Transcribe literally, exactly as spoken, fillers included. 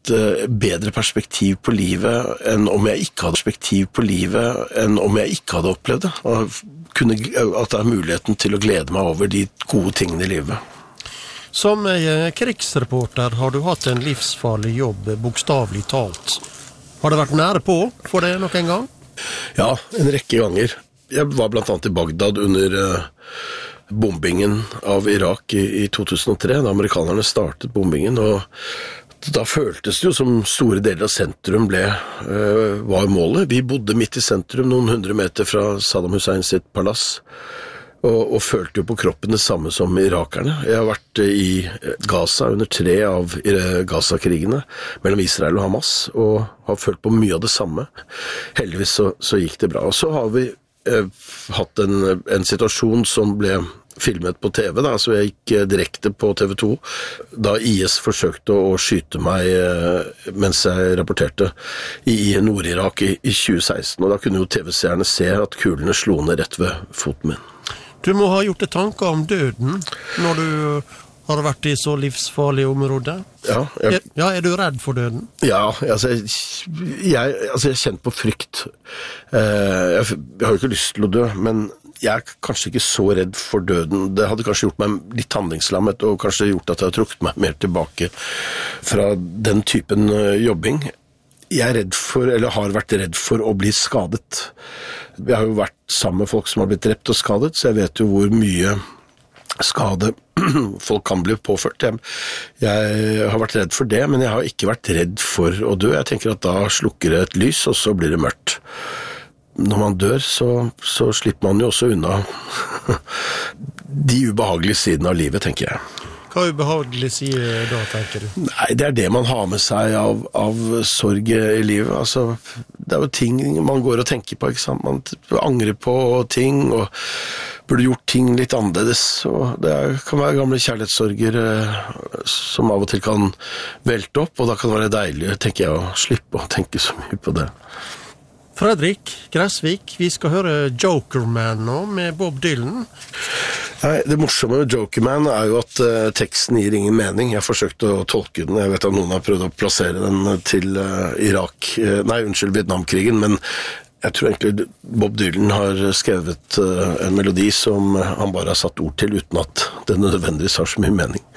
et uh, bedre perspektiv på livet enn om jeg ikke hadde perspektiv på livet enn om jeg ikke hadde opplevd det. Og kunne, at det er muligheten til å glede meg over de gode tingene i livet. Som krigsreporter har du hatt en livsfarlig jobb, bokstavlig talt. Har det vært nære på for det noen gang? Ja, en rekke ganger. Jeg var blant annet i Bagdad under uh, bombingen av Irak i, i to tusen og tre, da amerikanerne startet bombingen, og da føltes det jo som store deler av sentrum ble, uh, var målet. Vi bodde midt i sentrum, noen hundre meter fra Saddam Hussein sitt palass, og, og følte jo på kroppen det samme som irakerne. Jeg har vært i Gaza under tre av Gaza-krigene mellom Israel og Hamas, og har følt på mye av det samme. Heldigvis så, så gikk det bra. Og så har vi eh, hatt en, en situasjon som ble filmet på T V, da, så jeg gikk direkte på T V to, da I S forsøkte å skyte meg mens jeg rapporterte i Nord-Irak i, i tjue seksten, og da kunne jo T V-seerne se at kulene slo ned rett ved foten min. Du må ha gjort deg tanker om døden når du har vært i så livsfarlige områder. Ja, jeg, ja, er du redd for døden? Ja, altså jeg, jeg, altså jeg kjenner på frykt. Eh, jeg, jeg har jo ikke lyst til å dø, men jeg er kanskje ikke så redd for døden. Det hadde kanskje gjort meg litt handlingslammet, og kanskje gjort at jeg har trukket meg mer tilbake fra den typen jobbing. Jeg er redd for, eller har vært redd for å bli skadet. Jeg har jo vært sammen med folk som har blitt drept og skadet, så jeg vet jo hvor mye skade folk kan bli påført. Jeg, jeg har vært redd for det, men jeg har ikke vært redd for å dø. Jeg tenker at da slukker det et lys, og så blir det mørkt. Når man dør, så, så slipper man jo også unna de ubehagelige sidene av livet, tenker jeg. Hva ubehagelig sier da, tenker du? Nei, det er det man har med seg av, av sorg i livet. Altså, det er jo ting man går og tenker på, ikke sant? Man angrer på ting, og burde gjort ting litt annerledes. Og det er, kan være gamle kjærlighetssorger eh, som av og til kan velte opp, og da kan det være deilig, tenker jeg, å slippe å tenke så mye på det. Fredrik Gressvik, vi skal høre Jokerman nå med Bob Dylan. Nei, det morsomme med Jokerman er jo at uh, teksten gir ingen mening. Jeg forsøkte å tolke den. Jeg vet at noen har prøvd å plassere den til uh, Irak, uh, nei, unnskyld, Vietnamkrigen, men jeg tror egentlig Bob Dylan har skrevet uh, en melodi som han bare har satt ord til uten at det nødvendigvis har så mye mening.